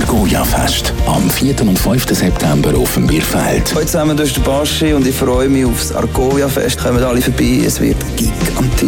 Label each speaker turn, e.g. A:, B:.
A: Argoia-Fest. Am 4. und 5. September auf dem Bierfeld.
B: Hallo zusammen, das ist der Baschi und ich freue mich aufs Argoia-Fest. Kommen alle vorbei, es wird gigantisch.